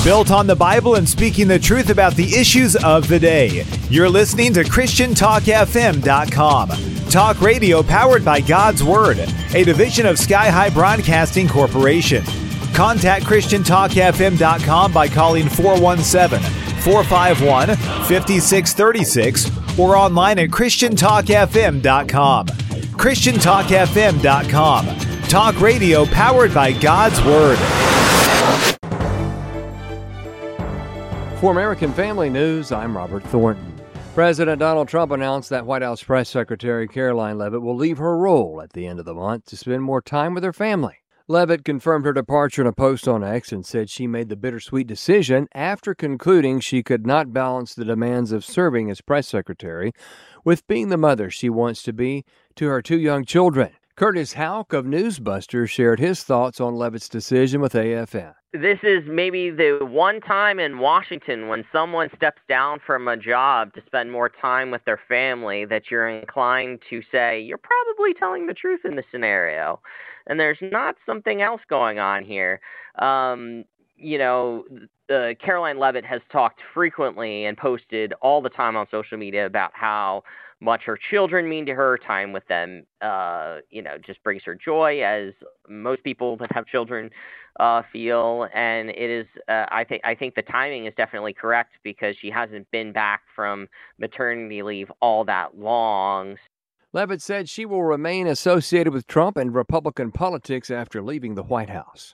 Built on the Bible and speaking the truth about the issues of the day. You're listening to ChristianTalkFM.com. Talk radio powered by God's Word, a division of Sky High Broadcasting Corporation. Contact ChristianTalkFM.com by calling 417-451-5636 or online at ChristianTalkFM.com. ChristianTalkFM.com. Talk radio powered by God's Word. For American Family News, I'm Robert Thornton. President Donald Trump announced that White House Press Secretary Karoline Leavitt will leave her role at the end of the month to spend more time with her family. Leavitt confirmed her departure in a post on X and said she made the bittersweet decision after concluding she could not balance the demands of serving as press secretary with being the mother she wants to be to her two young children. Curtis Houck of Newsbusters shared his thoughts on Leavitt's decision with AFN. This is maybe the one time in Washington when someone steps down from a job to spend more time with their family that you're inclined to say, you're probably telling the truth in this scenario. And there's not something else going on here. Karoline Leavitt has talked frequently and posted all the time on social media about how much her children mean to her. Time with them, just brings her joy, as most people that have children feel. And it is, I think the timing is definitely correct because she hasn't been back from maternity leave all that long. Leavitt said she will remain associated with Trump and Republican politics after leaving the White House.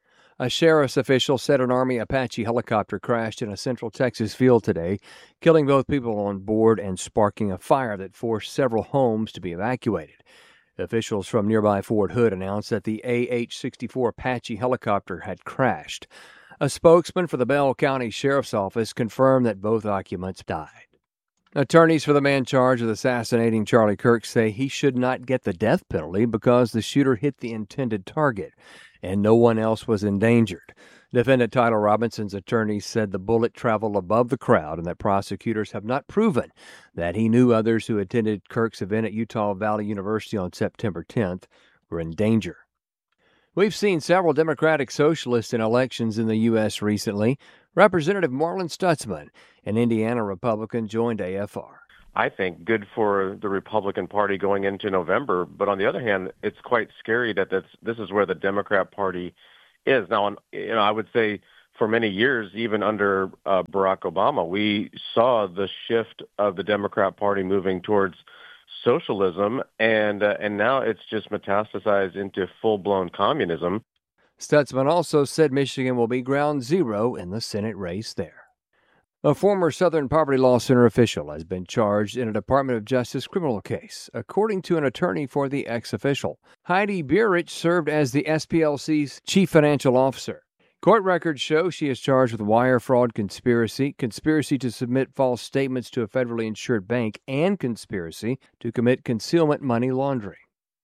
A sheriff's official said an Army Apache helicopter crashed in a Central Texas field today, killing both people on board and sparking a fire that forced several homes to be evacuated. Officials from nearby Fort Hood announced that the AH-64 Apache helicopter had crashed. A spokesman for the Bell County Sheriff's Office confirmed that both occupants died. Attorneys for the man charged with assassinating Charlie Kirk say he should not get the death penalty because the shooter hit the intended target and no one else was endangered. Defendant Tyler Robinson's attorneys said the bullet traveled above the crowd and that prosecutors have not proven that he knew others who attended Kirk's event at Utah Valley University on September 10th were in danger. We've seen several Democratic socialists in elections in the U.S. recently. Representative Marlin Stutzman, an Indiana Republican, joined AFR. I think good for the Republican Party going into November. But on the other hand, it's quite scary that this is where the Democrat Party is. Now, I would say for many years, even under Barack Obama, we saw the shift of the Democrat Party moving towards socialism, and now it's just metastasized into full-blown communism. Stutzman also said Michigan will be ground zero in the Senate race there. A former Southern Poverty Law Center official has been charged in a Department of Justice criminal case, according to an attorney for the ex-official. Heidi Burich served as the SPLC's chief financial officer. Court records show she is charged with wire fraud conspiracy, conspiracy to submit false statements to a federally insured bank, and conspiracy to commit concealment money laundering.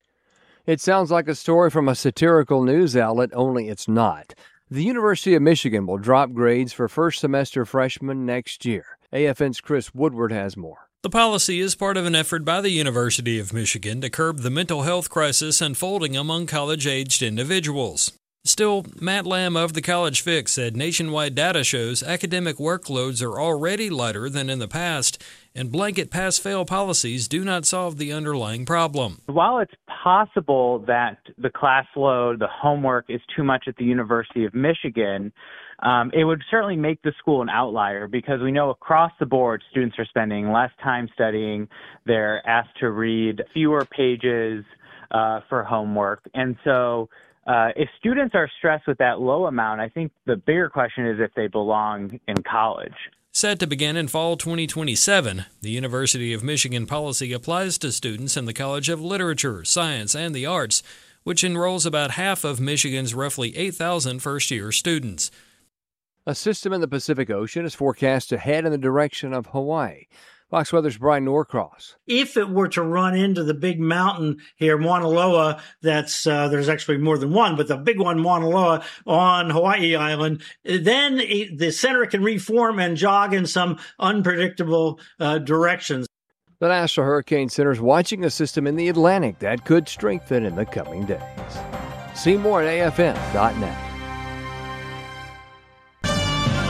It sounds like a story from a satirical news outlet, only it's not. The University of Michigan will drop grades for first-semester freshmen next year. AFN's Chris Woodward has more. The policy is part of an effort by the University of Michigan to curb the mental health crisis unfolding among college-aged individuals. Still, Matt Lamb of the College Fix said nationwide data shows academic workloads are already lighter than in the past, and blanket pass-fail policies do not solve the underlying problem. While it's possible that the class load, the homework is too much at the University of Michigan, it would certainly make the school an outlier because we know across the board students are spending less time studying. They're asked to read fewer pages for homework. And so if students are stressed with that low amount, I think the bigger question is if they belong in college. Set to begin in fall 2027, the University of Michigan policy applies to students in the College of Literature, Science, and the Arts, which enrolls about half of Michigan's roughly 8,000 first-year students. A system in the Pacific Ocean is forecast to head in the direction of Hawaii. Fox Weather's Brian Norcross. If it were to run into the big mountain here, Mauna Loa, that's there's actually more than one, but the big one, Mauna Loa, on Hawaii Island, then the center can reform and jog in some unpredictable directions. The National Hurricane Center is watching a system in the Atlantic that could strengthen in the coming days. See more at afn.net.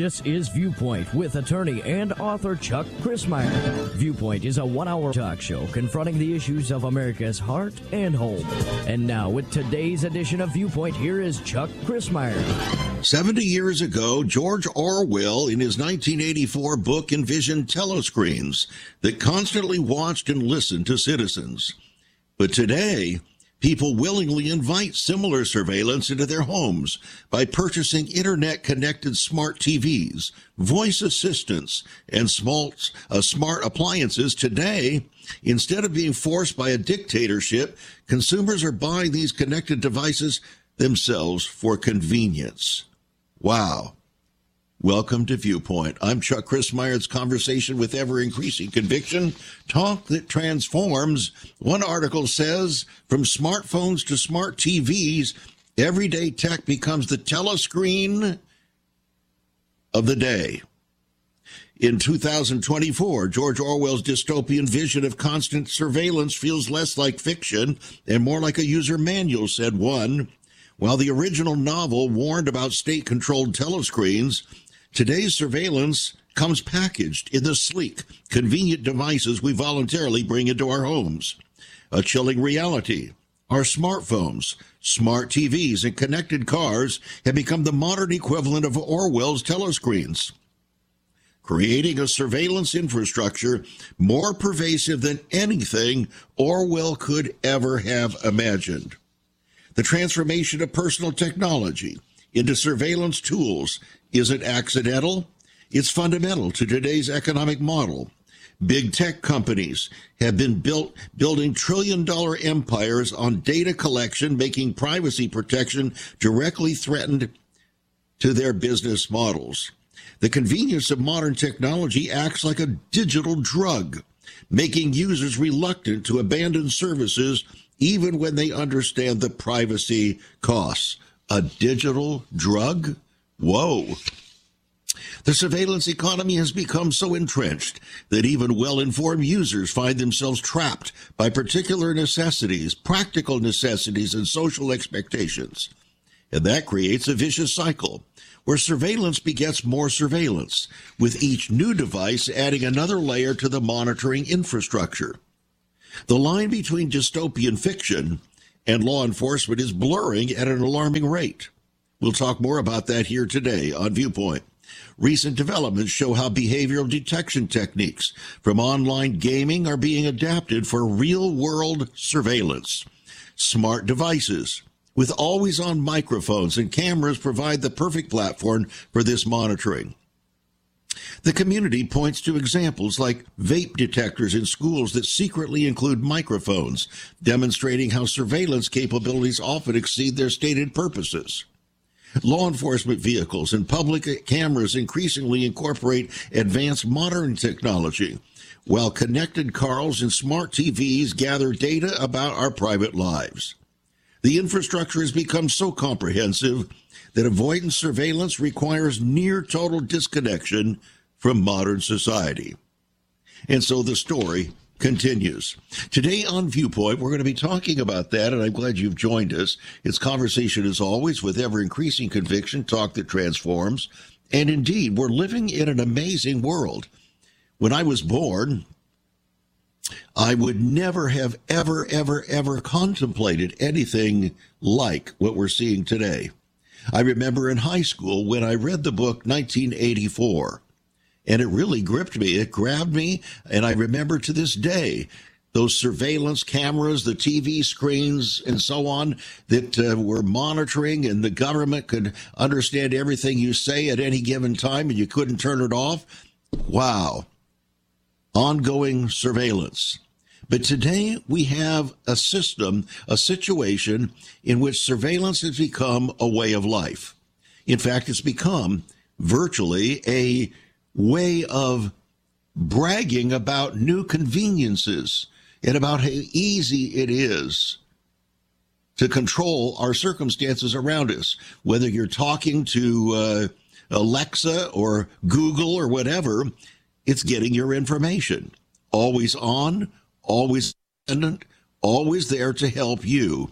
This is Viewpoint with attorney and author Chuck Crismier. Viewpoint is a 1-hour talk show confronting the issues of America's heart and home. And now with today's edition of Viewpoint, here is Chuck Crismier. 70 years ago, George Orwell, in his 1984 book, envisioned telescreens that constantly watched and listened to citizens. But today, people willingly invite similar surveillance into their homes by purchasing internet-connected smart TVs, voice assistants, and smart appliances. Today, instead of being forced by a dictatorship, consumers are buying these connected devices themselves for convenience. Wow. Welcome to Viewpoint. I'm Chuck Crismier's conversation with ever-increasing conviction, talk that transforms. One article says, from smartphones to smart TVs, everyday tech becomes the telescreen of the day. In 2024, George Orwell's dystopian vision of constant surveillance feels less like fiction and more like a user manual, said one. While the original novel warned about state-controlled telescreens, today's surveillance comes packaged in the sleek, convenient devices we voluntarily bring into our homes. A chilling reality. Our smartphones, smart TVs, and connected cars have become the modern equivalent of Orwell's telescreens, creating a surveillance infrastructure more pervasive than anything Orwell could ever have imagined. The transformation of personal technology into surveillance tools isn't accidental. It's fundamental to today's economic model. Big tech companies have been building trillion-dollar empires on data collection, making privacy protection directly threatened to their business models. The convenience of modern technology acts like a digital drug, making users reluctant to abandon services even when they understand the privacy costs. A digital drug? Whoa. The surveillance economy has become so entrenched that even well-informed users find themselves trapped by particular necessities, practical necessities, and social expectations. And that creates a vicious cycle where surveillance begets more surveillance, with each new device adding another layer to the monitoring infrastructure. The line between dystopian fiction and law enforcement is blurring at an alarming rate. We'll talk more about that here today on Viewpoint. Recent developments show how behavioral detection techniques from online gaming are being adapted for real-world surveillance. Smart devices with always-on microphones and cameras provide the perfect platform for this monitoring. The community points to examples like vape detectors in schools that secretly include microphones, demonstrating how surveillance capabilities often exceed their stated purposes. Law enforcement vehicles and public cameras increasingly incorporate advanced modern technology, while connected cars and smart TVs gather data about our private lives. The infrastructure has become so comprehensive that avoidance surveillance requires near total disconnection from modern society. And so the story continues. Today on Viewpoint, we're going to be talking about that, and I'm glad you've joined us. It's conversation, as always, with ever-increasing conviction, talk that transforms. And indeed, we're living in an amazing world. When I was born, I would never have ever contemplated anything like what we're seeing today. I remember in high school when I read the book 1984, and it really gripped me. It grabbed me, and I remember to this day those surveillance cameras, the TV screens, and so on that were monitoring, and the government could understand everything you say at any given time, and you couldn't turn it off. Wow. Ongoing surveillance. But today we have a system, a situation in which surveillance has become a way of life. In fact, it's become virtually a way of bragging about new conveniences and about how easy it is to control our circumstances around us. Whether you're talking to Alexa or Google or whatever, it's getting your information. Always on, always independent, always there to help you,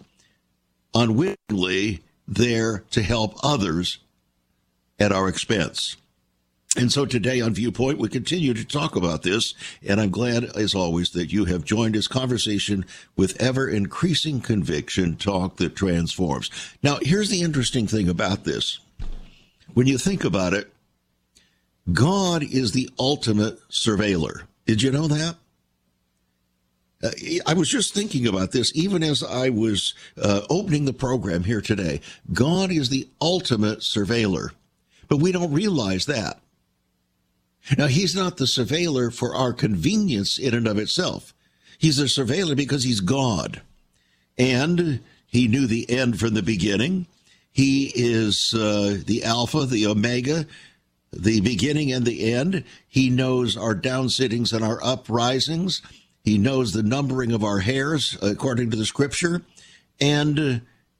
unwittingly there to help others at our expense. And so today on Viewpoint, we continue to talk about this, and I'm glad, as always, that you have joined this conversation with ever-increasing conviction, talk that transforms. Now, here's the interesting thing about this. When you think about it, God is the ultimate surveiller. Did you know that? I was just thinking about this even as I was opening the program here today. God is the ultimate surveiller, but we don't realize that. Now, he's not the surveiller for our convenience in and of itself. He's a surveiller because he's God. And he knew the end from the beginning. He is the Alpha, the Omega, the beginning and the end. He knows our downsittings and our uprisings. He knows the numbering of our hairs, according to the scripture. And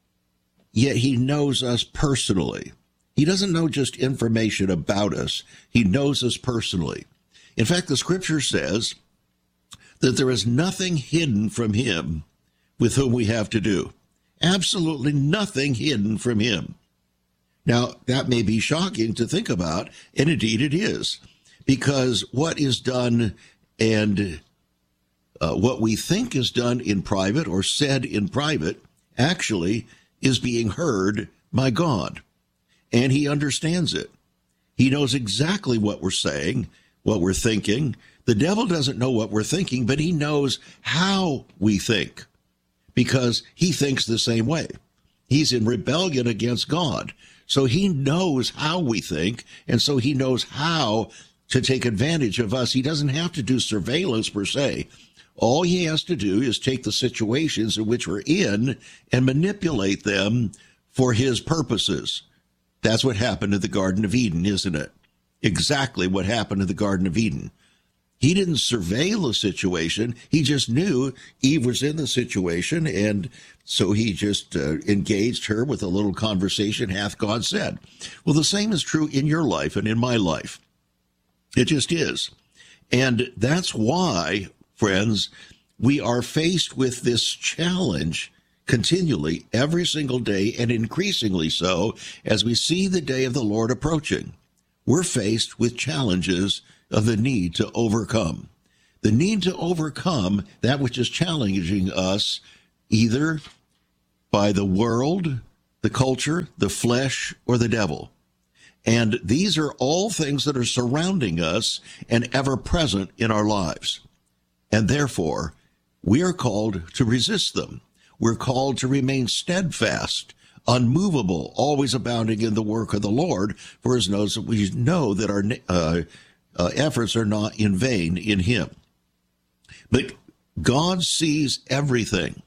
yet he knows us personally. He doesn't know just information about us. He knows us personally. In fact, the scripture says that there is nothing hidden from him with whom we have to do. Absolutely nothing hidden from him. Now, that may be shocking to think about, and indeed it is, because what is done and what we think is done in private or said in private actually is being heard by God. And he understands it. He knows exactly what we're saying, what we're thinking. The devil doesn't know what we're thinking, but he knows how we think because he thinks the same way. He's in rebellion against God. So he knows how we think, and so he knows how to take advantage of us. He doesn't have to do surveillance per se. All he has to do is take the situations in which we're in and manipulate them for his purposes. That's what happened in the Garden of Eden, isn't it? Exactly what happened in the Garden of Eden. He didn't surveil the situation. He just knew Eve was in the situation, and so he just engaged her with a little conversation, hath God said. Well, the same is true in your life and in my life. It just is. And that's why, friends, we are faced with this challenge continually, every single day, and increasingly so as we see the day of the Lord approaching. We're faced with challenges of the need to overcome. The need to overcome that which is challenging us either by the world, the culture, the flesh, or the devil. And these are all things that are surrounding us and ever present in our lives. And therefore, we are called to resist them. We're called to remain steadfast, unmovable, always abounding in the work of the Lord, for as we know that our efforts are not in vain in him. But God sees everything.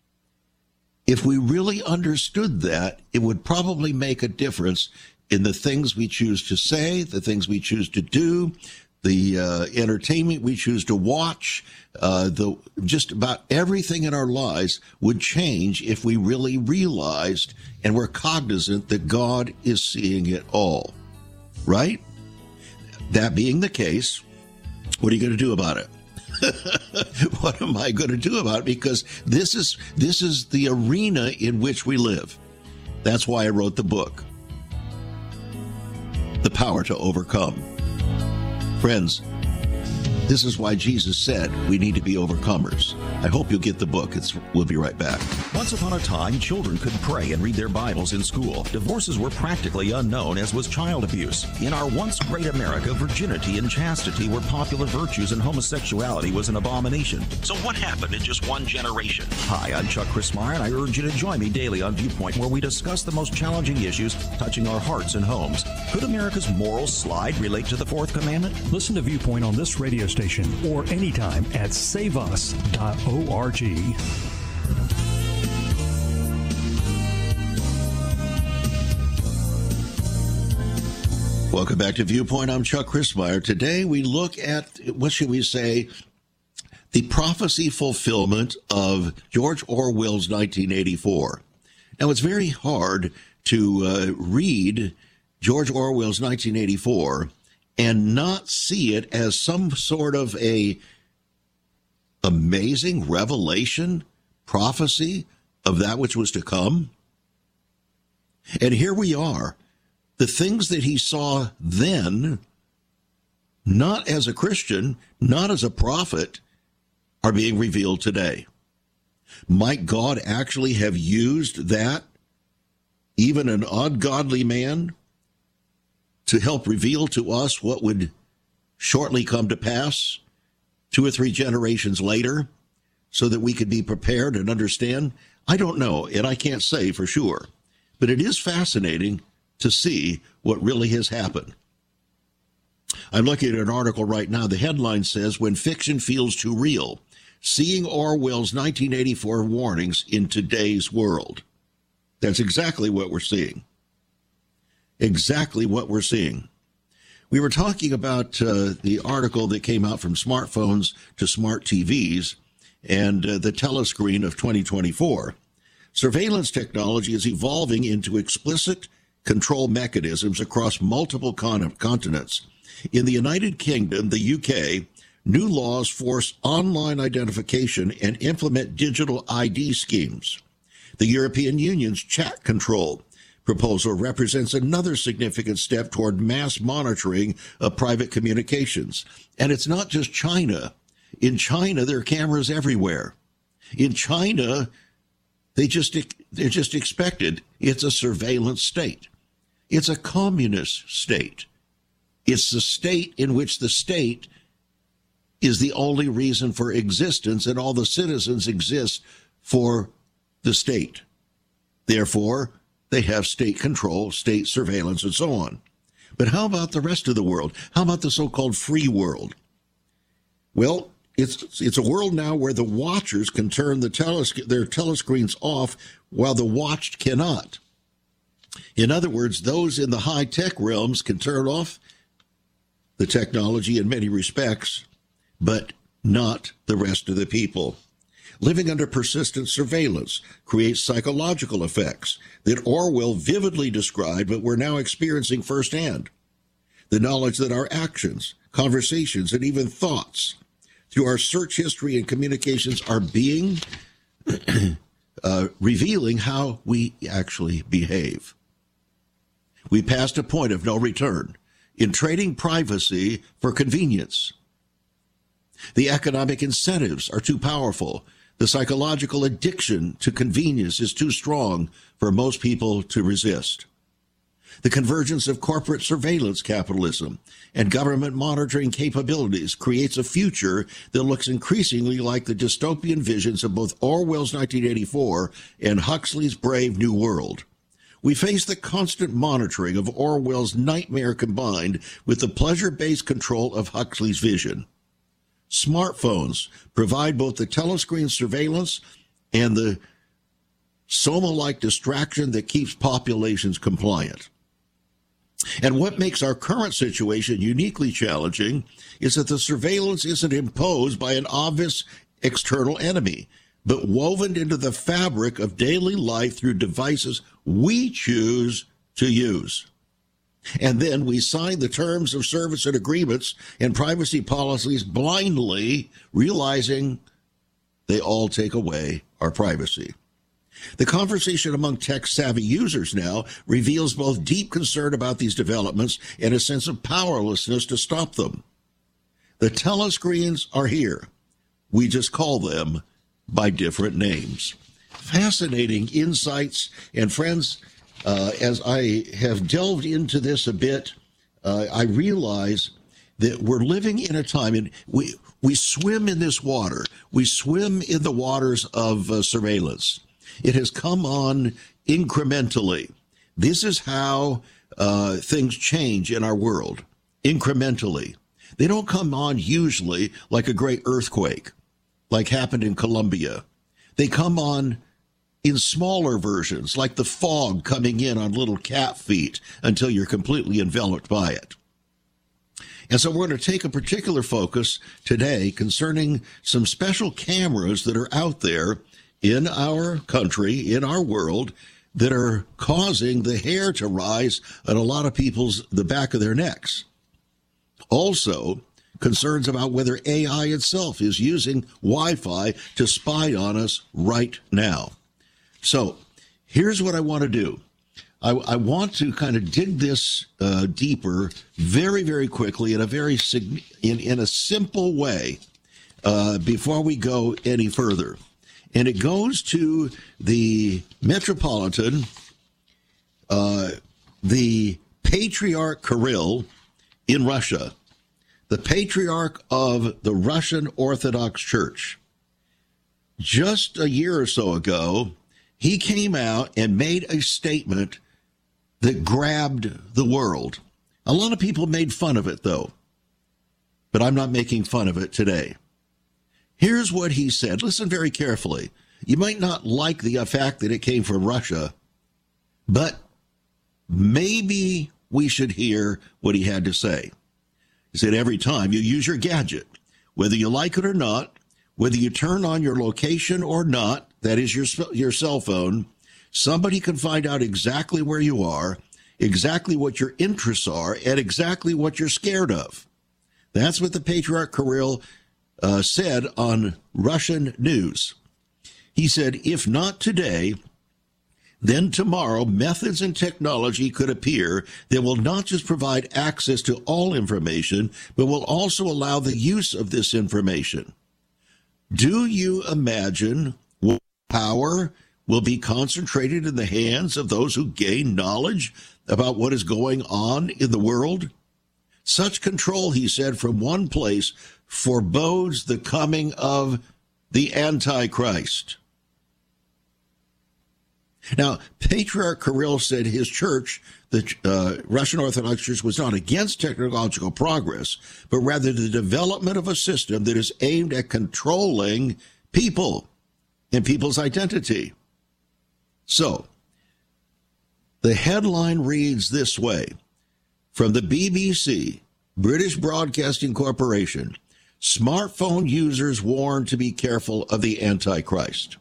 If we really understood that, it would probably make a difference in the things we choose to say, the things we choose to do, the entertainment we choose to watch, just about everything in our lives would change if we really realized and were cognizant that God is seeing it all, right? That being the case, what are you going to do about it? What am I going to do about it? Because this is the arena in which we live. That's why I wrote the book, The Power to Overcome. Friends, this is why Jesus said we need to be overcomers. I hope you'll get the book. We'll be right back. Once upon a time, children could pray and read their Bibles in school. Divorces were practically unknown, as was child abuse. In our once great America, virginity and chastity were popular virtues and homosexuality was an abomination. So what happened in just one generation? Hi, I'm Chuck Christmeyer, and I urge you to join me daily on Viewpoint, where we discuss the most challenging issues touching our hearts and homes. Could America's moral slide relate to the fourth commandment? Listen to Viewpoint on this radio station or anytime at saveus.org. Welcome back to Viewpoint. I'm Chuck Christmeyer. Today we look at, what should we say, the prophecy fulfillment of George Orwell's 1984. Now, it's very hard to read George Orwell's 1984 and not see it as some sort of a amazing revelation, prophecy of that which was to come. And here we are. The things that he saw then not as a Christian, not as a prophet, are being revealed today. Might God actually have used that, even an ungodly man, to help reveal to us what would shortly come to pass 2 or 3 generations later, so that we could be prepared and understand? I don't know, and I can't say for sure. But it is fascinating to see what really has happened. I'm looking at an article right now. The headline says, "When Fiction Feels Too Real, Seeing Orwell's 1984 Warnings in Today's World." That's exactly what we're seeing. Exactly what we're seeing. We were talking about the article that came out from smartphones to smart TVs and the telescreen of 2024. Surveillance technology is evolving into explicit control mechanisms across multiple continents. In the United Kingdom, the UK, new laws force online identification and implement digital ID schemes. The European Union's chat control proposal represents another significant step toward mass monitoring of private communications. And it's not just China. In China, there are cameras everywhere. In China, they're just expected. It's a surveillance state. It's a communist state. It's the state in which the state is the only reason for existence, and all the citizens exist for the state. Therefore, they have state control, state surveillance, and so on. But how about the rest of the world? How about the so-called free world? Well, it's a world now where the watchers can turn their telescreens off while the watched cannot. In other words, those in the high-tech realms can turn off the technology in many respects, but not the rest of the people. Living under persistent surveillance creates psychological effects that Orwell vividly described, but we're now experiencing firsthand. The knowledge that our actions, conversations, and even thoughts through our search history and communications are being revealing how we actually behave. We passed a point of no return in trading privacy for convenience. The economic incentives are too powerful. The psychological addiction to convenience is too strong for most people to resist. The convergence of corporate surveillance capitalism and government monitoring capabilities creates a future that looks increasingly like the dystopian visions of both Orwell's 1984 and Huxley's Brave New World. We face the constant monitoring of Orwell's nightmare combined with the pleasure-based control of Huxley's vision. Smartphones provide both the telescreen surveillance and the soma-like distraction that keeps populations compliant. And what makes our current situation uniquely challenging is that the surveillance isn't imposed by an obvious external enemy, but woven into the fabric of daily life through devices we choose to use. And then we sign the terms of service and agreements and privacy policies blindly, realizing they all take away our privacy. The conversation among tech-savvy users now reveals both deep concern about these developments and a sense of powerlessness to stop them. The telescreens are here. We just call them by different names. Fascinating insights. And friends, as I have delved into this a bit, I realize that we're living in a time, and we swim in this water. We swim in the waters of surveillance. It has come on incrementally. This is how things change in our world, incrementally. They don't come on usually like a great earthquake, like happened in Colombia. They come on in smaller versions, like the fog coming in on little cat feet until you're completely enveloped by it. And so we're going to take a particular focus today concerning some special cameras that are out there in our country, in our world, that are causing the hair to rise on a lot of the back of their necks. Also, concerns about whether AI itself is using Wi-Fi to spy on us right now. So here's what I want to do. I want to kind of dig this deeper very, very quickly in a very in a simple way before we go any further. And it goes to the Metropolitan, the Patriarch Kirill in Russia, the Patriarch of the Russian Orthodox Church. Just a year or so ago, he came out and made a statement that grabbed the world. A lot of people made fun of it, though, but I'm not making fun of it today. Here's what he said. Listen very carefully. You might not like the fact that it came from Russia, but maybe we should hear what he had to say. He said, every time you use your gadget, whether you like it or not, whether you turn on your location or not, that is your cell phone, somebody can find out exactly where you are, exactly what your interests are, and exactly what you're scared of. That's what the Patriarch Kirill said on Russian news. He said, if not today, then tomorrow methods and technology could appear that will not just provide access to all information, but will also allow the use of this information. Do you imagine what power will be concentrated in the hands of those who gain knowledge about what is going on in the world? Such control, he said, from one place forebodes the coming of the Antichrist. Now, Patriarch Kirill said his church, the Russian Orthodox Church, was not against technological progress, but rather the development of a system that is aimed at controlling people and people's identity. So, the headline reads this way, from the BBC, British Broadcasting Corporation, smartphone users warned to be careful of the Antichrist.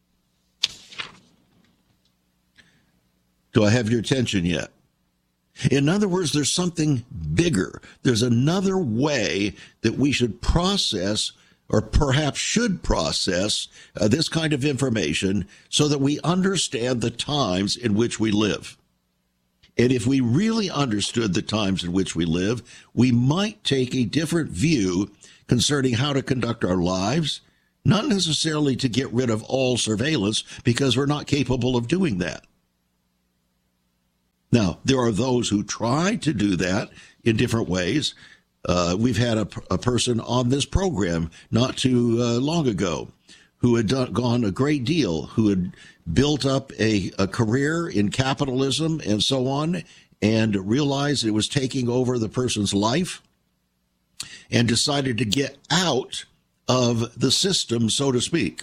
Do I have your attention yet? In other words, there's something bigger. There's another way that we should process, or perhaps should process, this kind of information so that we understand the times in which we live. And if we really understood the times in which we live, we might take a different view concerning how to conduct our lives, not necessarily to get rid of all surveillance, because we're not capable of doing that. Now, there are those who try to do that in different ways. We've had a person on this program not too long ago who had gone a great deal, who had built up a career in capitalism and so on, and realized it was taking over the person's life and decided to get out of the system, so to speak.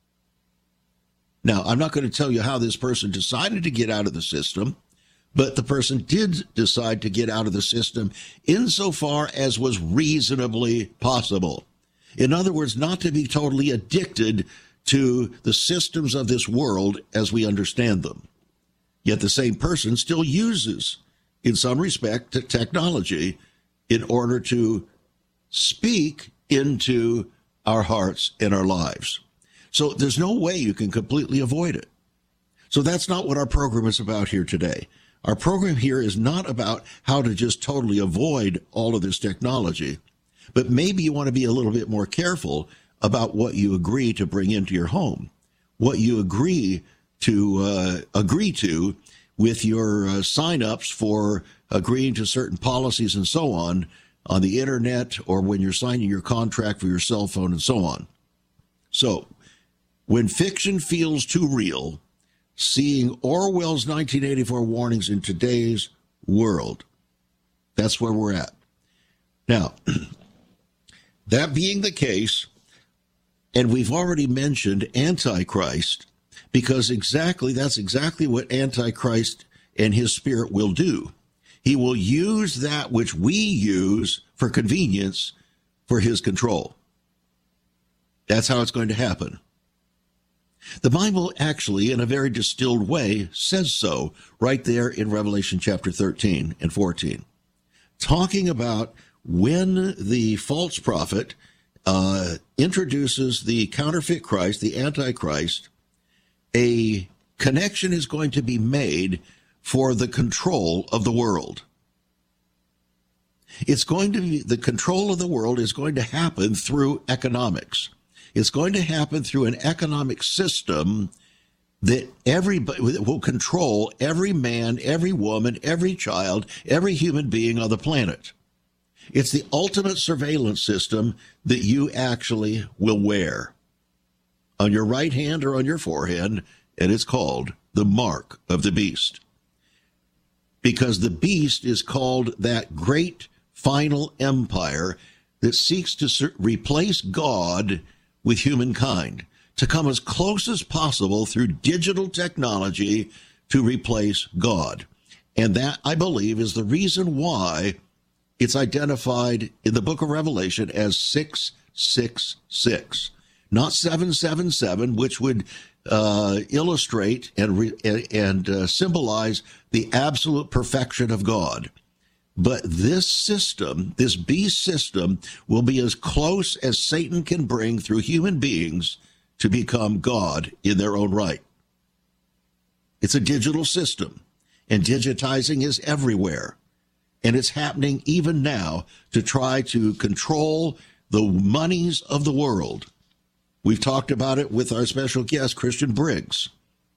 Now, I'm not going to tell you how this person decided to get out of the system, but the person did decide to get out of the system insofar as was reasonably possible. In other words, not to be totally addicted to the systems of this world as we understand them. Yet the same person still uses, in some respect, technology in order to speak into our hearts and our lives. So there's no way you can completely avoid it. So that's not what our program is about here today. Our program here is not about how to just totally avoid all of this technology, but maybe you want to be a little bit more careful about what you agree to bring into your home, what you agree to with your sign-ups for agreeing to certain policies and so on the internet, or when you're signing your contract for your cell phone and so on. So, when fiction feels too real, seeing Orwell's 1984 warnings in today's world. That's where we're at. Now, that being the case, and we've already mentioned Antichrist, because that's exactly what Antichrist and his spirit will do. He will use that which we use for convenience for his control. That's how it's going to happen. The Bible actually, in a very distilled way, says so right there in Revelation chapter 13 and 14, talking about when the false prophet introduces the counterfeit Christ, the Antichrist, a connection is going to be made for the control of the world. It's going to be, the control of the world is going to happen through economics. It's going to happen through an economic system that everybody will control every man, every woman, every child, every human being on the planet. It's the ultimate surveillance system that you actually will wear on your right hand or on your forehead, and it's called the mark of the beast. Because the beast is called that great final empire that seeks to replace God with humankind, to come as close as possible through digital technology to replace God. And that, I believe, is the reason why it's identified in the book of Revelation as 666, not 777, which would illustrate and symbolize the absolute perfection of God. But this system, this beast system, will be as close as Satan can bring through human beings to become God in their own right. It's a digital system, and digitizing is everywhere. And it's happening even now to try to control the monies of the world. We've talked about it with our special guest, Christian Briggs.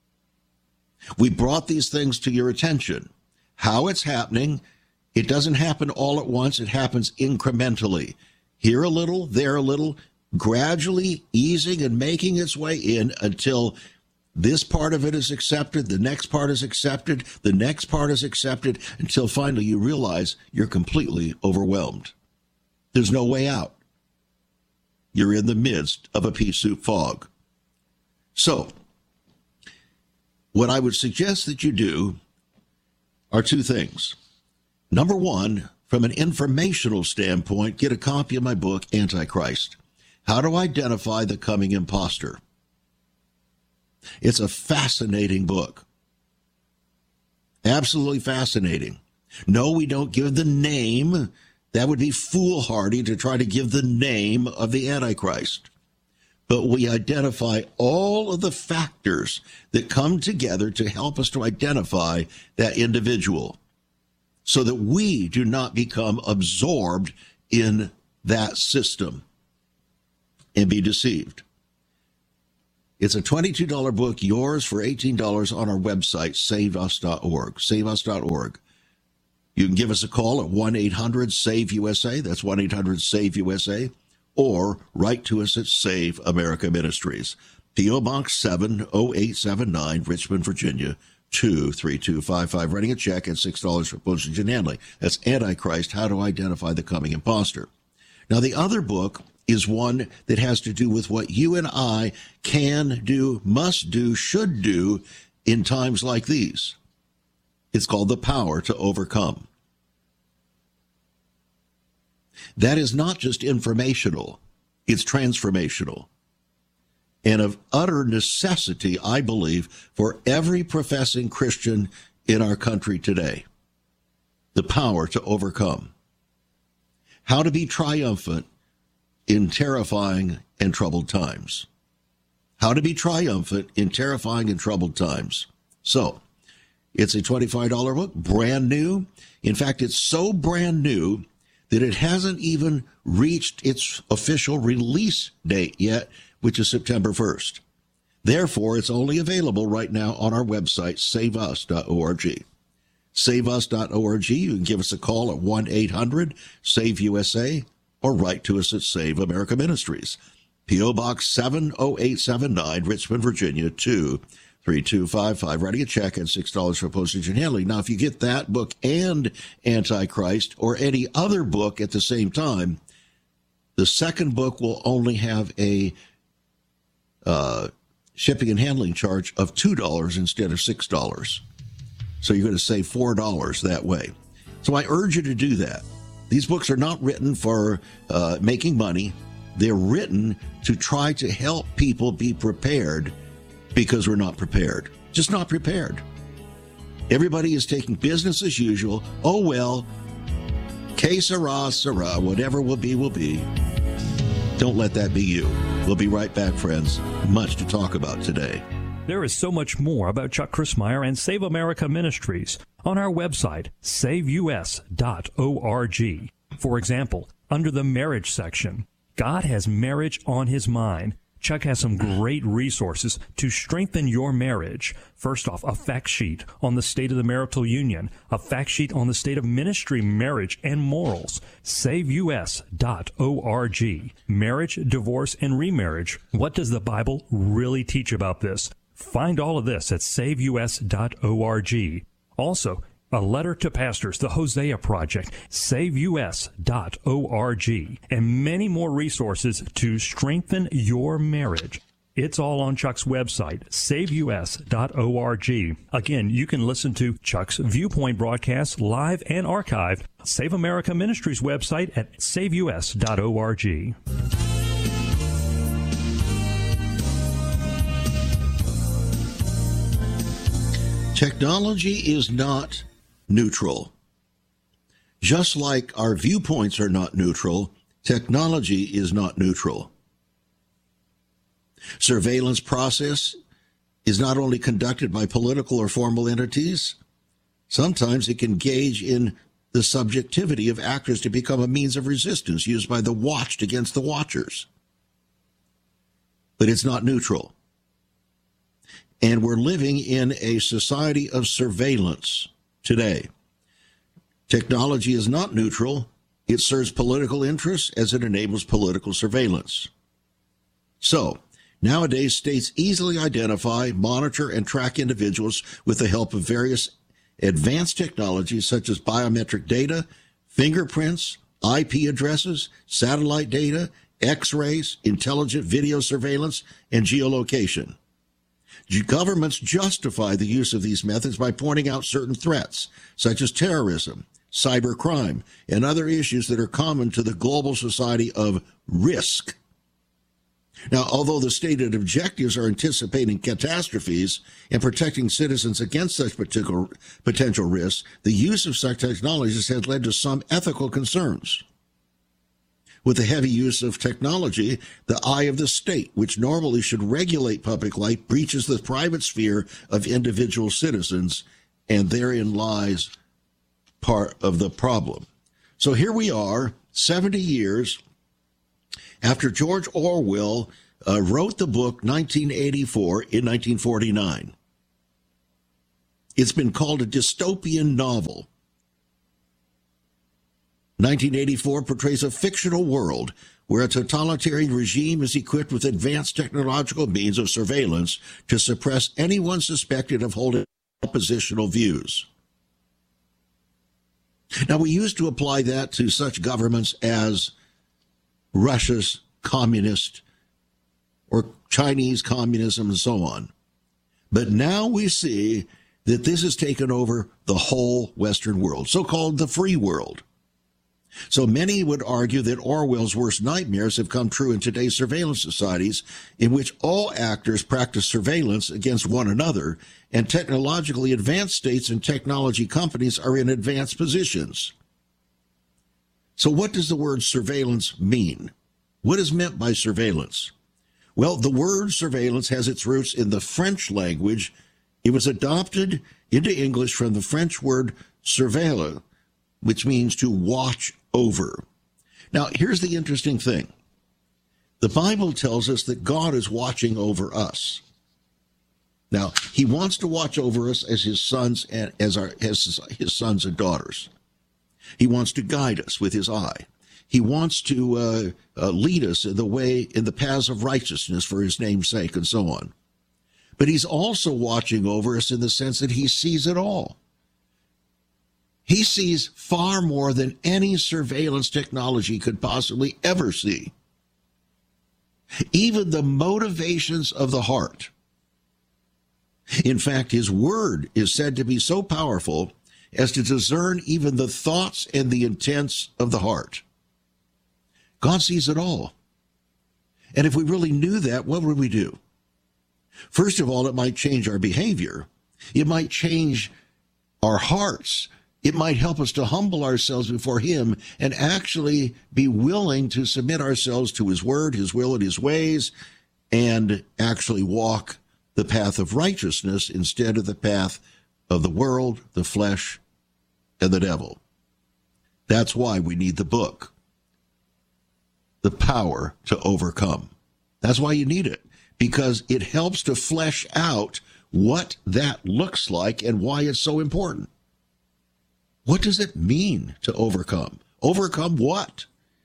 We brought these things to your attention. How it's happening, it doesn't happen all at once. It happens incrementally. Here a little, there a little, gradually easing and making its way in until this part of it is accepted, the next part is accepted, the next part is accepted, until finally you realize you're completely overwhelmed. There's no way out. You're in the midst of a pea soup fog. So, what I would suggest that you do are two things. Number one, from an informational standpoint, get a copy of my book, Antichrist: How to Identify the Coming Imposter. It's a fascinating book. Absolutely fascinating. No, we don't give the name. That would be foolhardy to try to give the name of the Antichrist. But we identify all of the factors that come together to help us to identify that individual, so that we do not become absorbed in that system and be deceived. It's a $22 book, yours for $18 on our website, saveus.org, saveus.org. You can give us a call at 1-800-SAVE-USA, that's 1-800-SAVE-USA, or write to us at Save America Ministries, P.O. Box 70879, Richmond, Virginia, 23255, writing a check at $6 for postage and handling. That's Antichrist: How to Identify the Coming Imposter. Now, the other book is one that has to do with what you and I can do, must do, should do in times like these. It's called The Power to Overcome. That is not just informational, it's transformational. And of utter necessity, I believe, for every professing Christian in our country today. The Power to Overcome. How to be triumphant in terrifying and troubled times. How to be triumphant in terrifying and troubled times. So, it's a $25 book, brand new. In fact, it's so brand new that it hasn't even reached its official release date yet, which is September 1st. Therefore, it's only available right now on our website, saveus.org. Saveus.org. You can give us a call at 1-800-SAVE-USA or write to us at Save America Ministries. P.O. Box 70879, Richmond, Virginia, 23255. Writing a check at $6 for postage and handling. Now, if you get that book and Antichrist or any other book at the same time, the second book will only have a shipping and handling charge of $2 instead of $6. So you're going to save $4 that way. So I urge you to do that. These books are not written for making money. They're written to try to help people be prepared, because we're not prepared. Just not prepared. Everybody is taking business as usual. Oh, well, que sera, sera, whatever will be, will be. Don't let that be you. We'll be right back, friends. Much to talk about today. There is so much more about Chuck Crismier and Save America Ministries on our website, saveus.org. For example, under the marriage section, God has marriage on his mind. Chuck has some great resources to strengthen your marriage. First off, a fact sheet on the state of the marital union, a fact sheet on the state of ministry, marriage, and morals. SaveUS.org. Marriage, divorce, and remarriage. What does the Bible really teach about this? Find all of this at SaveUS.org. Also, a letter to pastors, the Hosea Project, SaveUS.org, and many more resources to strengthen your marriage. It's all on Chuck's website, SaveUS.org. Again, you can listen to Chuck's Viewpoint broadcasts live and archived. Save America Ministries website at SaveUS.org. Technology is not neutral. Just like our viewpoints are not neutral, technology is not neutral. Surveillance process is not only conducted by political or formal entities, sometimes it can engage in the subjectivity of actors to become a means of resistance used by the watched against the watchers. But it's not neutral. And we're living in a society of surveillance today. Technology is not neutral. It serves political interests as it enables political surveillance. So, nowadays, states easily identify, monitor, and track individuals with the help of various advanced technologies such as biometric data, fingerprints, IP addresses, satellite data, X-rays, intelligent video surveillance, and geolocation. Governments justify the use of these methods by pointing out certain threats, such as terrorism, cybercrime, and other issues that are common to the global society of risk. Now, although the stated objectives are anticipating catastrophes and protecting citizens against such potential risks, the use of such technologies has led to some ethical concerns. With the heavy use of technology, the eye of the state, which normally should regulate public life, breaches the private sphere of individual citizens, and therein lies part of the problem. So here we are, 70 years after George Orwell wrote the book 1984 in 1949. It's been called a dystopian novel. 1984 portrays a fictional world where a totalitarian regime is equipped with advanced technological means of surveillance to suppress anyone suspected of holding oppositional views. Now, we used to apply that to such governments as Russia's communist or Chinese communism and so on. But now we see that this has taken over the whole Western world, so-called the free world. So many would argue that Orwell's worst nightmares have come true in today's surveillance societies, in which all actors practice surveillance against one another, and technologically advanced states and technology companies are in advanced positions. So what does the word surveillance mean? What is meant by surveillance? Well, the word surveillance has its roots in the French language. It was adopted into English from the French word surveiller, which means to watch over. Now, here's the interesting thing. The Bible tells us that God is watching over us. Now, he wants to watch over us as his sons and as his sons and daughters. He wants to guide us with his eye. He wants to lead us in the paths of righteousness for his name's sake and so on. But he's also watching over us in the sense that he sees it all. He sees far more than any surveillance technology could possibly ever see. Even the motivations of the heart. In fact, his word is said to be so powerful as to discern even the thoughts and the intents of the heart. God sees it all. And if we really knew that, what would we do? First of all, it might change our behavior. It might change our hearts. It might help us to humble ourselves before him and actually be willing to submit ourselves to his word, his will, and his ways, and actually walk the path of righteousness instead of the path of the world, the flesh, and the devil. That's why we need the book, The Power to Overcome. That's why you need it, because it helps to flesh out what that looks like and why it's so important. What does it mean to overcome? Overcome what?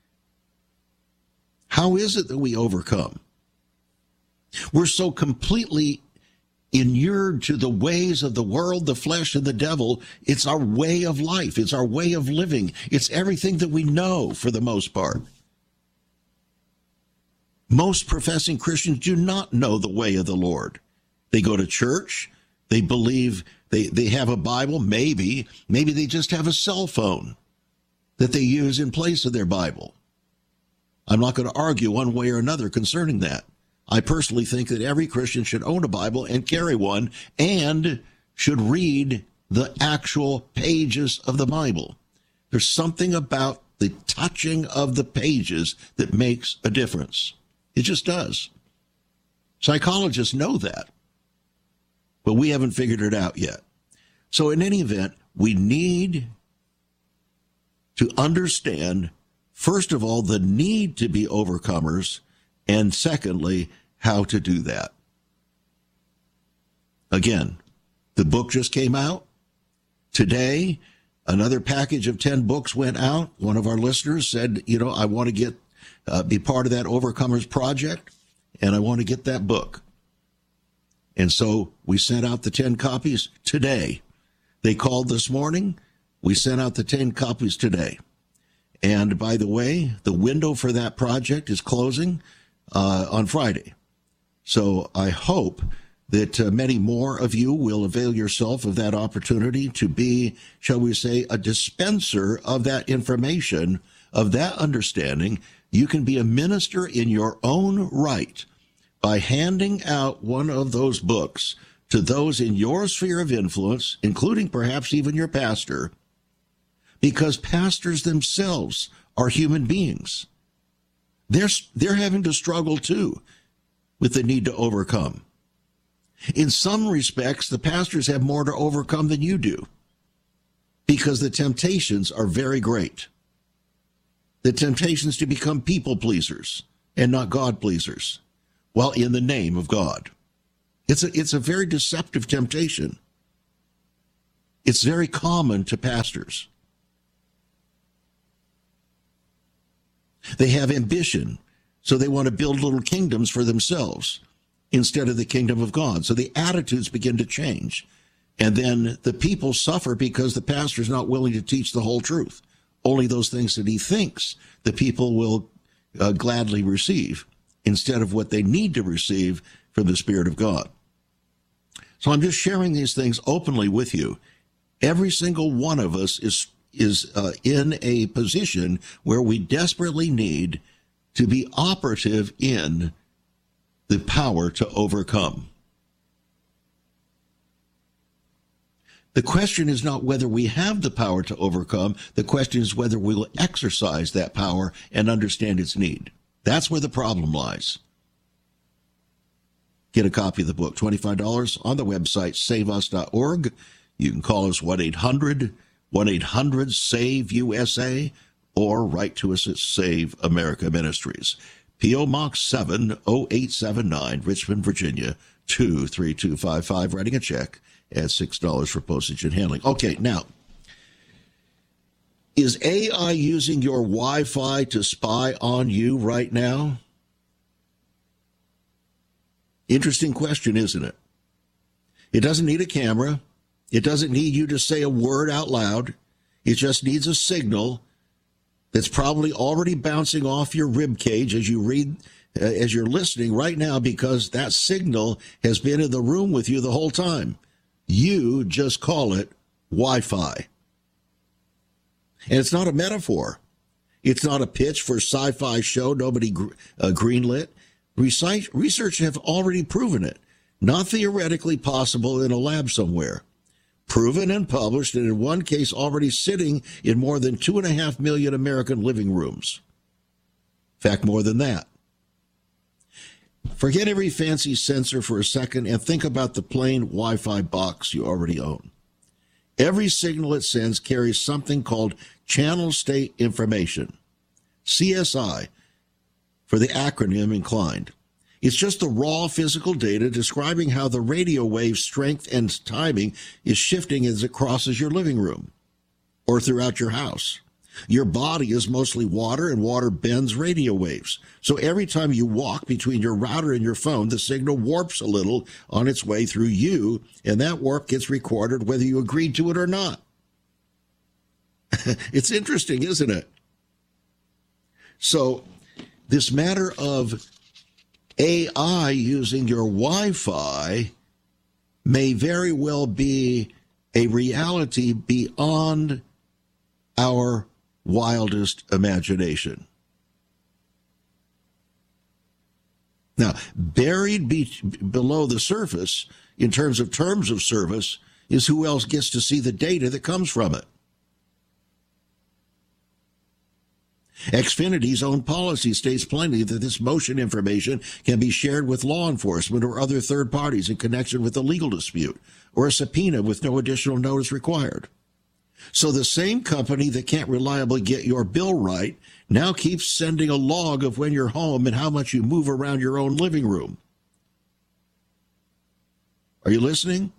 How is it that we overcome? We're so completely inured to the ways of the world, the flesh, and the devil. It's our way of life. It's our way of living. It's everything that we know for the most part. Most professing Christians do not know the way of the Lord. They go to church. They believe they have a Bible. Maybe they just have a cell phone that they use in place of their Bible. I'm not going to argue one way or another concerning that. I personally think that every Christian should own a Bible and carry one and should read the actual pages of the Bible. There's something about the touching of the pages that makes a difference. It just does. Psychologists know that, but we haven't figured it out yet. So in any event, we need to understand, first of all, the need to be overcomers, and secondly, how to do that. Again, the book just came out. Today, another package of 10 books went out. One of our listeners said, I want to be part of that Overcomers Project, and I want to get that book. And so we sent out the 10 copies today. They called this morning. We sent out the 10 copies today. And by the way, the window for that project is closing on Friday. So I hope that many more of you will avail yourself of that opportunity to be, shall we say, a dispenser of that information, of that understanding. You can be a minister in your own right by handing out one of those books to those in your sphere of influence, including perhaps even your pastor, because pastors themselves are human beings. They're having to struggle too with the need to overcome. In some respects, the pastors have more to overcome than you do, because the temptations are very great. The temptations to become people pleasers and not God pleasers, while in the name of God. It's a very deceptive temptation. It's very common to pastors. They have ambition, so they want to build little kingdoms for themselves instead of the kingdom of God. So the attitudes begin to change. And then the people suffer because the pastor's not willing to teach the whole truth. Only those things that he thinks the people will gladly receive, instead of what they need to receive from the Spirit of God. So I'm just sharing these things openly with you. Every single one of us is in a position where we desperately need to be operative in the power to overcome. The question is not whether we have the power to overcome. The question is whether we will exercise that power and understand its need. That's where the problem lies. Get a copy of the book, $25 on the website, saveus.org. You can call us 1-800-SAVE-USA, or write to us at Save America Ministries. P.O. Box 70879, Richmond, Virginia, 23255. Writing a check at $6 for postage and handling. Okay, now, is AI using your Wi-Fi to spy on you right now? Interesting question, isn't it? It doesn't need a camera. It doesn't need you to say a word out loud. It just needs a signal that's probably already bouncing off your rib cage as you read, as you're listening right now, because that signal has been in the room with you the whole time. You just call it Wi-Fi. And it's not a metaphor. It's not a pitch for a sci-fi show nobody greenlit. Research have already proven it. Not theoretically possible in a lab somewhere. Proven and published, and in one case already sitting in more than 2.5 million American living rooms. In fact, more than that. Forget every fancy sensor for a second and think about the plain Wi-Fi box you already own. Every signal it sends carries something called channel state information, CSI, for the acronym inclined. It's just the raw physical data describing how the radio wave strength and timing is shifting as it crosses your living room or throughout your house. Your body is mostly water, and water bends radio waves. So every time you walk between your router and your phone, the signal warps a little on its way through you, and that warp gets recorded whether you agreed to it or not. It's interesting, isn't it? So this matter of AI using your Wi-Fi may very well be a reality beyond our wildest imagination. Now, buried below the surface, in terms of service, is who else gets to see the data that comes from it. Xfinity's own policy states plainly that this motion information can be shared with law enforcement or other third parties in connection with a legal dispute or a subpoena with no additional notice required. So the same company that can't reliably get your bill right now keeps sending a log of when you're home and how much you move around your own living room. Are you listening?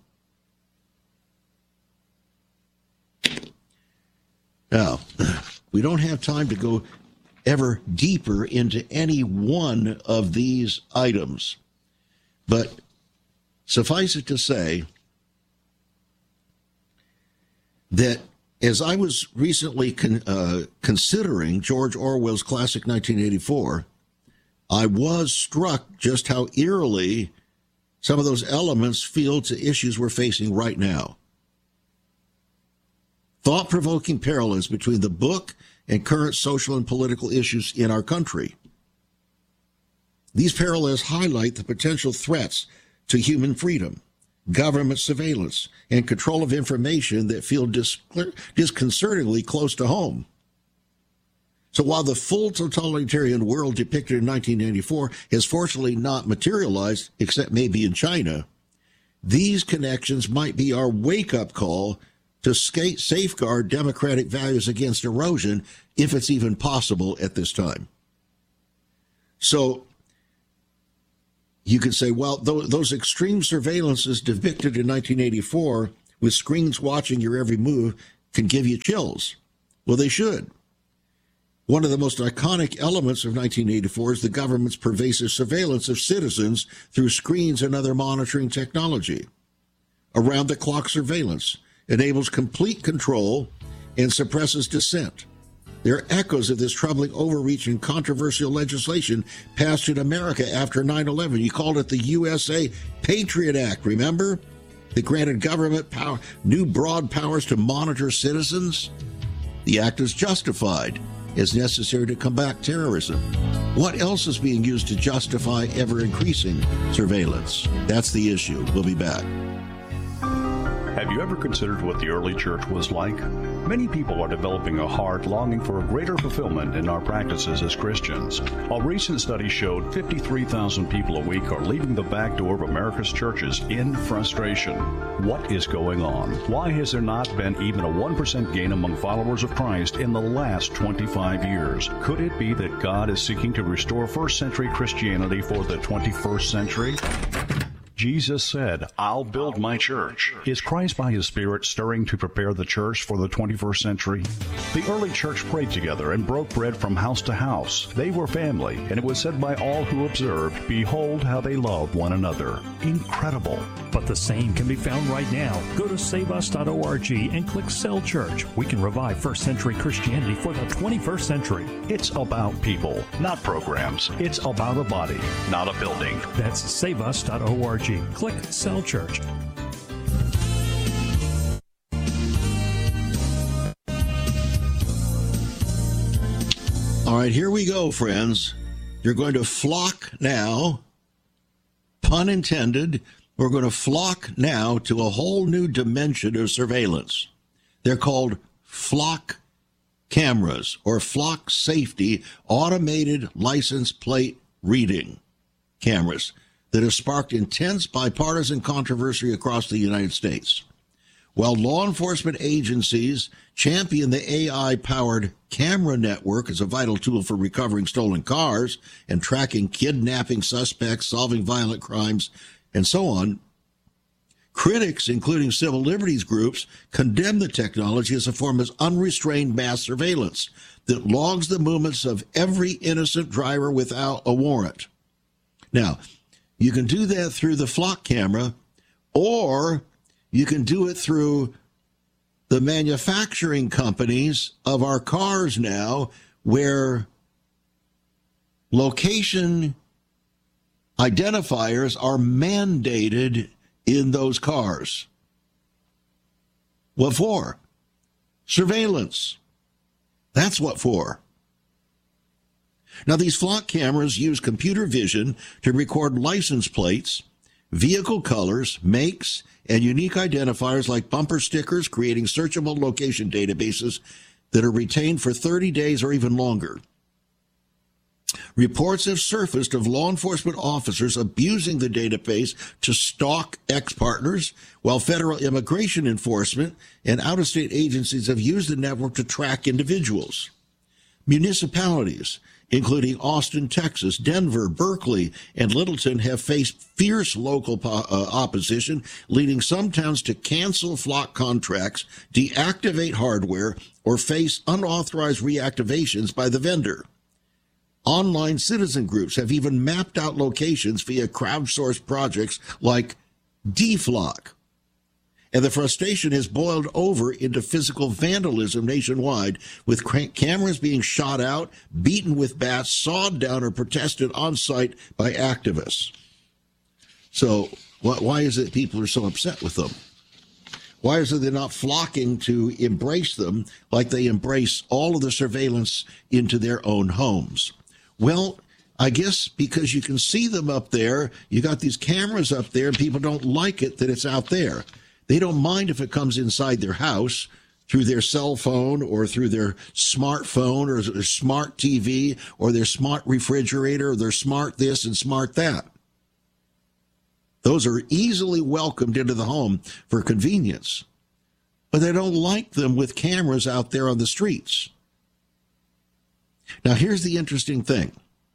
Now, we don't have time to go ever deeper into any one of these items, but suffice it to say that as I was recently considering George Orwell's classic 1984, I was struck just how eerily some of those elements feel to issues we're facing right now. Thought-provoking parallels between the book and current social and political issues in our country. These parallels highlight the potential threats to human freedom, government surveillance, and control of information that feel disconcertingly close to home. So while the full totalitarian world depicted in 1984 has fortunately not materialized, except maybe in China, these connections might be our wake-up call to safeguard democratic values against erosion, if it's even possible at this time. So you could say, well, those extreme surveillances depicted in 1984 with screens watching your every move can give you chills. Well, they should. One of the most iconic elements of 1984 is the government's pervasive surveillance of citizens through screens and other monitoring technology. Around-the-clock surveillance enables complete control and suppresses dissent. There are echoes of this troubling overreach and controversial legislation passed in America after 9/11. You called it the USA Patriot Act, remember? That granted government power, new broad powers to monitor citizens. The act is justified as necessary to combat terrorism. What else is being used to justify ever-increasing surveillance? That's the issue. We'll be back. Have you ever considered what the early church was like? Many people are developing a heart longing for a greater fulfillment in our practices as Christians. A recent study showed 53,000 people a week are leaving the back door of America's churches in frustration. What is going on? Why has there not been even a 1% gain among followers of Christ in the last 25 years? Could it be that God is seeking to restore first century Christianity for the 21st century? Jesus said, "I'll build my church." Is Christ by his Spirit stirring to prepare the church for the 21st century? The early church prayed together and broke bread from house to house. They were family, and it was said by all who observed, "Behold how they love one another." Incredible. But the same can be found right now. Go to saveus.org and click Cell Church. We can revive first century Christianity for the 21st century. It's about people, not programs. It's about a body, not a building. That's saveus.org. Click Cell Church. All right, here we go, friends. You're going to flock now, pun intended, we're going to flock now to a whole new dimension of surveillance. They're called flock cameras or flock safety automated license plate reading. cameras that have sparked intense bipartisan controversy across the United States. While law enforcement agencies champion the AI-powered camera network as a vital tool for recovering stolen cars and tracking kidnapping suspects, solving violent crimes, and so on, critics, including civil liberties groups, condemn the technology as a form of unrestrained mass surveillance that logs the movements of every innocent driver without a warrant. Now, you can do that through the flock camera, or you can do it through the manufacturing companies of our cars now, where location identifiers are mandated in those cars. What for? Surveillance. That's what for. Now, these flock cameras use computer vision to record license plates, vehicle colors, makes, and unique identifiers like bumper stickers, creating searchable location databases that are retained for 30 days or even longer. Reports have surfaced of law enforcement officers abusing the database to stalk ex-partners, while federal immigration enforcement and out-of-state agencies have used the network to track individuals. Municipalities, including Austin, Texas, Denver, Berkeley, and Littleton, have faced fierce local opposition, leading some towns to cancel flock contracts, deactivate hardware, or face unauthorized reactivations by the vendor. Online citizen groups have even mapped out locations via crowdsourced projects like DFlock. And the frustration has boiled over into physical vandalism nationwide, with cameras being shot out, beaten with bats, sawed down, or protested on site by activists. So why is it people are so upset with them? Why is it they're not flocking to embrace them like they embrace all of the surveillance into their own homes? Well, I guess because you can see them up there, you got these cameras up there, and people don't like it that it's out there. They don't mind if it comes inside their house through their cell phone or through their smartphone or their smart TV or their smart refrigerator or their smart this and smart that. Those are easily welcomed into the home for convenience, but they don't like them with cameras out there on the streets. Now, here's the interesting thing.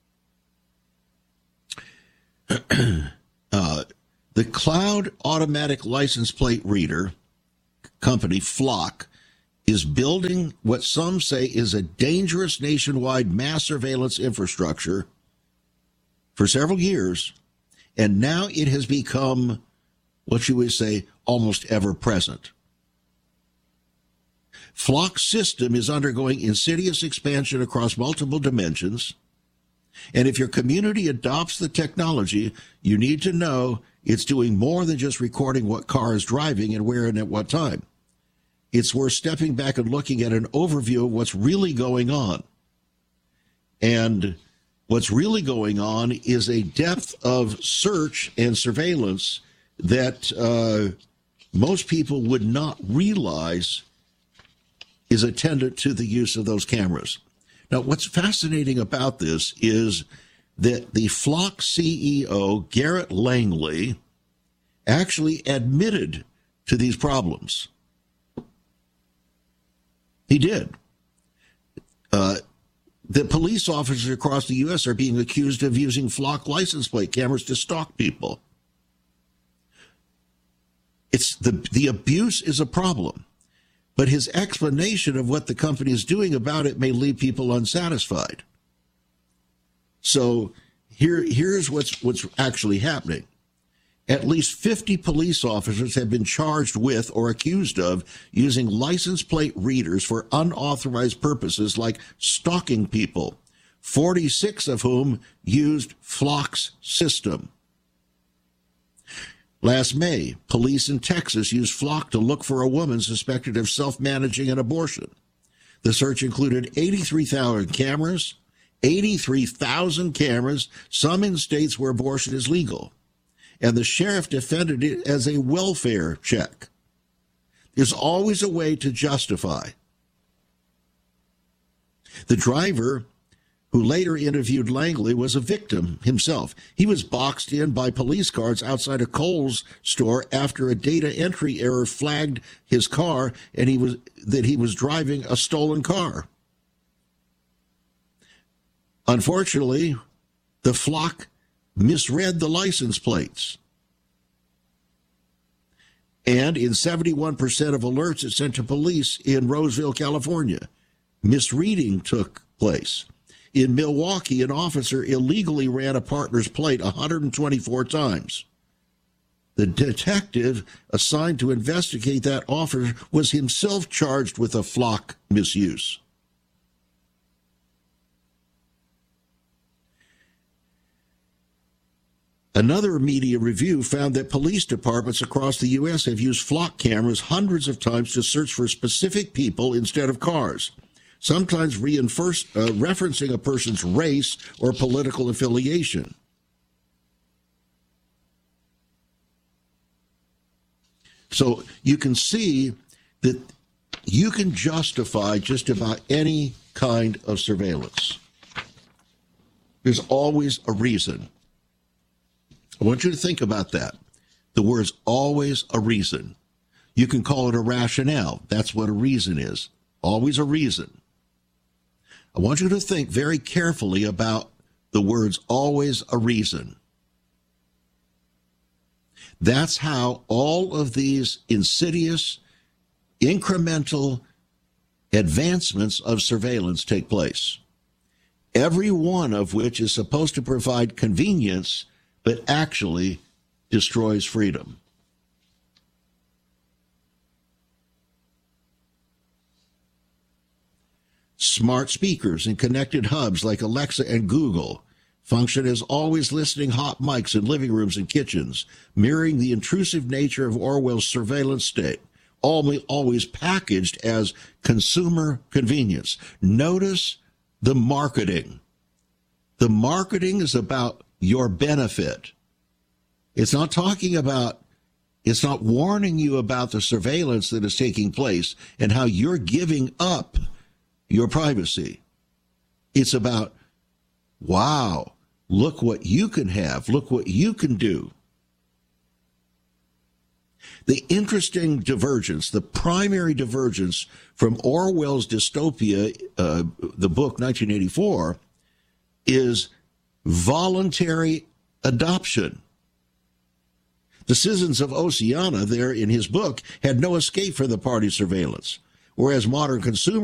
The cloud automatic license plate reader company, Flock, is building what some say is a dangerous nationwide mass surveillance infrastructure for several years, and now it has become, what you would say, almost ever present. Flock's system is undergoing insidious expansion across multiple dimensions, and if your community adopts the technology, you need to know it's doing more than just recording what car is driving and where and at what time. It's worth stepping back and looking at an overview of what's really going on. And what's really going on is a depth of search and surveillance that most people would not realize is attendant to the use of those cameras. Now, what's fascinating about this is that the Flock CEO, Garrett Langley, actually admitted to these problems. He did. The police officers across the U.S. are being accused of using Flock license plate cameras to stalk people. It's the abuse is a problem, but his explanation of what the company is doing about it may leave people unsatisfied. So here's what's actually happening. At least 50 police officers have been charged with or accused of using license plate readers for unauthorized purposes like stalking people, 46 of whom used Flock's system. Last May, police in Texas used Flock to look for a woman suspected of self-managing an abortion. The search included 83,000 cameras, some in states where abortion is legal. And the sheriff defended it as a welfare check. There's always a way to justify. The driver who later interviewed Langley, was a victim himself. He was boxed in by police guards outside a Kohl's store after a data entry error flagged his car and he was driving a stolen car. Unfortunately, the flock misread the license plates. And in 71% of alerts it sent to police in Roseville, California, misreading took place. In Milwaukee, an officer illegally ran a partner's plate 124 times. The detective assigned to investigate that officer was himself charged with a flock misuse. Another media review found that police departments across the U.S. have used flock cameras hundreds of times to search for specific people instead of cars, sometimes referencing a person's race or political affiliation. So you can see that you can justify just about any kind of surveillance. There's always a reason. I want you to think about that. The word's always a reason. You can call it a rationale. That's what a reason is. Always a reason. I want you to think very carefully about the words always a reason. That's how all of these insidious, incremental advancements of surveillance take place. Every one of which is supposed to provide convenience, but actually destroys freedom. Smart speakers and connected hubs like Alexa and Google function as always listening hot mics in living rooms and kitchens, mirroring the intrusive nature of Orwell's surveillance state, always packaged as consumer convenience. Notice the marketing. The marketing is about your benefit. It's not warning you about the surveillance that is taking place and how you're giving up your privacy. It's about, wow, look what you can have, look what you can do. The interesting divergence, the primary divergence from Orwell's dystopia, the book 1984, is voluntary adoption. The citizens of Oceania, there in his book, had no escape from the party surveillance, whereas modern consumers